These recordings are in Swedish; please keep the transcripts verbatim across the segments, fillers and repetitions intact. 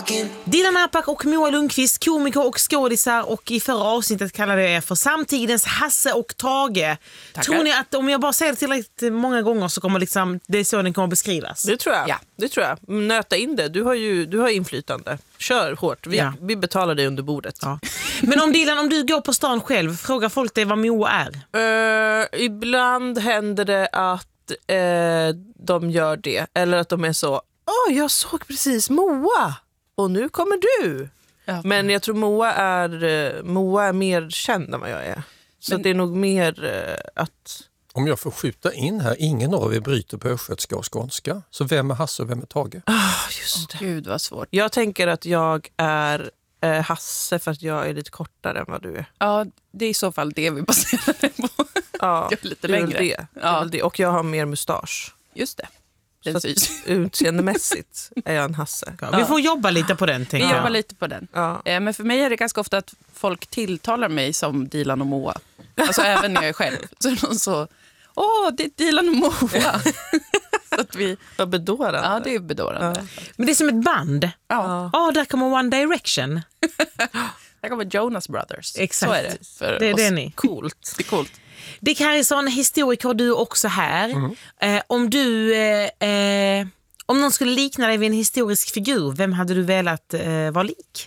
Dilan Apak och Moa Lundqvist, komiker och skådisar, och i förra avsnittet kallade jag er för samtidens Hasse och Tage. Tackar. Tror ni att om jag bara säger det tillräckligt många gånger så kommer liksom, det är så den kommer beskrivas? Det tror jag. Ja. Det tror jag. Nöta in det. Du har ju du har inflytande. Kör hårt. Vi, ja. vi betalar dig under bordet. Ja. Men om Dilan, om du går på stan själv, frågar folk dig vad Moa är? Uh, ibland händer det att uh, de gör det. Eller att de är så, åh, oh, jag såg precis Moa. Och nu kommer du. Ja. Men jag tror Moa är, Moa är mer känd än vad jag är. Så Men, det är nog mer uh, att... Om jag får skjuta in här, ingen av er bryter på östgötska och skånska. Så vem är Hasse och vem är Tage? Oh, just det. Oh, Gud vad svårt. Jag tänker att jag är eh, Hasse för att jag är lite kortare än vad du är. Ja, det är i så fall det vi baserar det på. Ja, jag är lite det är längre. Det. Det är det. Och jag har mer mustasch. Just det. Utseendemässigt är jag en Hasse. Ja, vi får jobba lite på den, tänker Vi jag. jobbar lite på den. Ja. Eh, men för mig är det ganska ofta att folk tilltalar mig som Dilan och Moa. Alltså även när jag är själv. Så är de så, åh, det är Dilan och Moa. Så att vi... Vad bedårande. Ja, det är bedårande. Ja. Men det är som ett band. Ja. Ja, oh, där kommer One Direction. Där kommer Jonas Brothers. Exakt. Så är det för det, oss. Det är ni. Coolt. Det är coolt. Dick Harrison, historiker, du också här. Mm. Eh, om du... Eh, eh, om någon skulle likna dig vid en historisk figur, vem hade du velat eh, vara lik?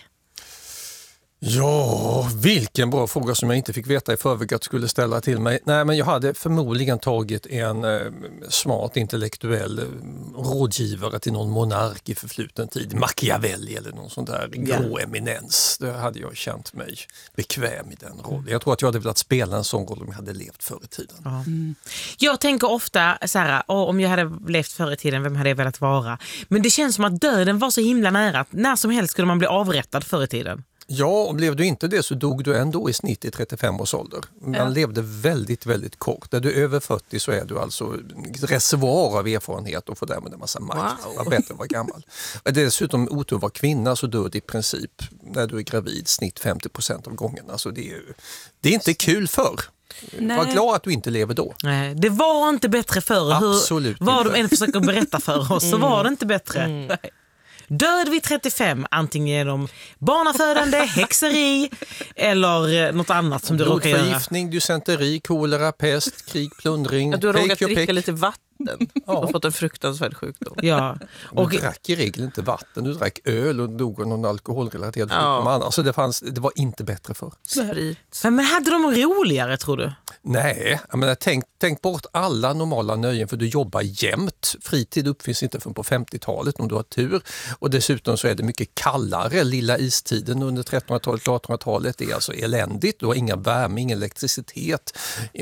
Ja, vilken bra fråga som jag inte fick veta i förväg att skulle ställa till mig. Nej, men jag hade förmodligen tagit en eh, smart intellektuell eh, rådgivare till någon monark i förfluten tid. Machiavelli eller någon sån där grå eminens. Det hade jag känt mig bekväm i den rollen. Jag tror att jag hade velat spela en sån roll om jag hade levt förr i tiden. Ja. Mm. Jag tänker ofta så här, oh, om jag hade levt förr i tiden, vem hade jag velat vara? Men det känns som att döden var så himla nära. När som helst skulle man bli avrättad förr i tiden. Ja, och blev du inte det så dog du ändå i snitt i trettiofem års ålder. Man ja. levde väldigt, väldigt kort. När du är över fyrtio så är du alltså reservoar av erfarenhet och får därmed en massa makt. Wow. Var bättre att vara gammal. Dessutom otur var kvinna så dör det i princip när du är gravid snitt femtio procent av gångerna. Så det är, det är inte kul förr. Nej. Var glad att du inte lever då. Nej, det var inte bättre förr. Absolut Hur, vad inte. de än försöker berätta för oss så var det inte bättre. Mm. Nej. Död vid trettiofem, antingen genom barnafödande, häxeri eller något annat som du råkar göra. Blodförgiftning, dysenteri, kolera, pest, krig, plundring. Ja, du har råkat dricka lite vatten och ja. fått en fruktansvärd sjukdom. Ja. Och du drack i regel inte vatten, du drack öl och dog av någon alkoholrelaterad sjukdom. Ja. Alltså det, fanns, det var inte bättre för. Sprit. Men hade de roligare, tror du? Nej, jag menar, tänk, tänk bort alla normala nöjen för du jobbar jämt. Fritid uppfinns inte förrän på femtiotalet om du har tur. Och dessutom så är det mycket kallare. Lilla istiden under trettonhundratalet och artonhundratalet är alltså eländigt. Du har inga värme, ingen elektricitet,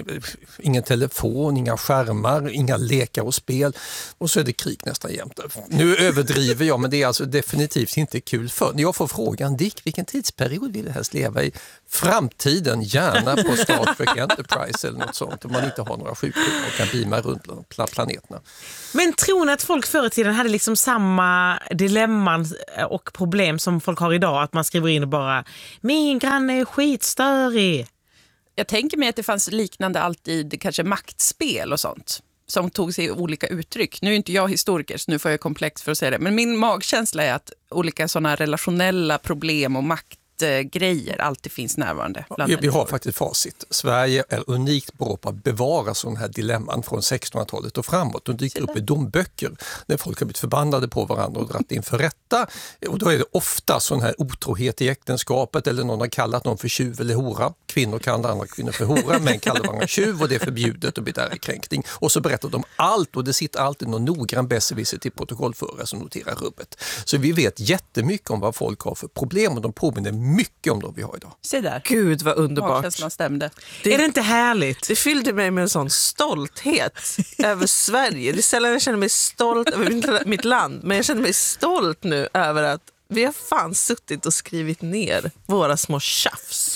ingen telefon, inga skärmar, inga lekar och spel. Och så är det krig nästan jämt. Nu överdriver jag, men det är alltså definitivt inte kul för. När jag får frågan, Dick, vilken tidsperiod vill du helst leva i? Framtiden, gärna på Star Trek Enterprise eller något sånt. Om man inte har några sjukdomar och kan beama runt planeterna. Men tror ni att folk förr i tiden hade liksom samma dilemman och problem som folk har idag? Att man skriver in och bara, min granne är skitstörig. Jag tänker mig att det fanns liknande alltid kanske maktspel och sånt som tog sig olika uttryck. Nu är inte jag historiker så nu får jag komplex för att säga det. Men min magkänsla är att olika sådana relationella problem och makt grejer alltid finns närvarande. Vi, vi har faktiskt facit. Sverige är unikt bra på att bevara sådana här dilemman från sextonhundratalet och framåt. De dyker upp i domböcker när folk har blivit förbannade på varandra och dratt in för rätta. Och då är det ofta sån här otrohet i äktenskapet eller någon har kallat någon för tjuv eller hora. Kvinnor kallar andra kvinnor för hora, män kallar varandra tjuv och det är förbjudet och blir där kränkning. Och så berättar de allt och det sitter alltid någon noggrann besserwisser till protokollförare som noterar rubbet. Så vi vet jättemycket om vad folk har för problem och de påminner mycket om det vi har idag. Se där. Gud vad underbart. Magkänslan stämde. Det, är det inte härligt? Det fyllde mig med en sån stolthet över Sverige. Det är sällan jag känner mig stolt över mitt land. Men jag känner mig stolt nu över att vi har fan suttit och skrivit ner våra små tjafs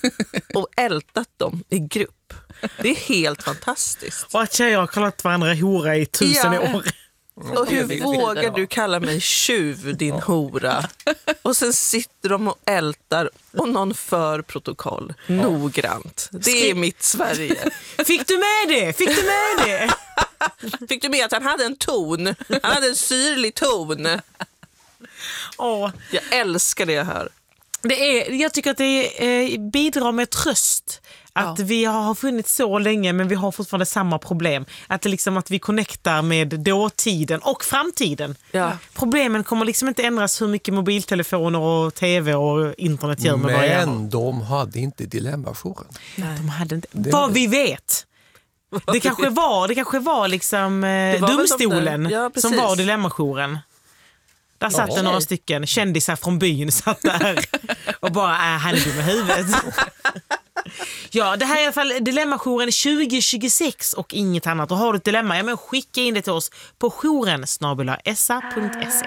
och ältat dem i grupp. Det är helt fantastiskt. Och att tjejer har kallat varandra hora i tusen ja. år. Och hur vågar du kalla mig tjuv, din hora? Och sen sitter de och ältar och någon för protokoll. Noggrant. Det är mitt Sverige. Fick du med det? Fick du med det? Fick du med att han hade en ton? Han hade en syrlig ton. Åh. Jag älskar det jag hör. Det är, jag tycker att det är, eh, bidrar med tröst. Att Ja. vi har funnits så länge men vi har fortfarande samma problem. Att, det liksom, att vi connectar med dåtiden och framtiden. Ja. Problemen kommer liksom inte ändras hur mycket mobiltelefoner och tv och internet gör med våra hjärnor. Men de hade inte dilemmajouren. De hade inte, Det vad var- vi vet. Det kanske var, det kanske var liksom eh, var väl de domstolen där- ja, som precis. var dilemmajouren. Där satt det några stycken kändisar från byn satt där och bara, äh, han är dum i huvudet. Ja, det här är i alla fall Dilemmajouren tjugo tjugosex och inget annat. Och har du ett dilemma, ja, men skicka in det till oss på jouren snabel-a essa punkt se.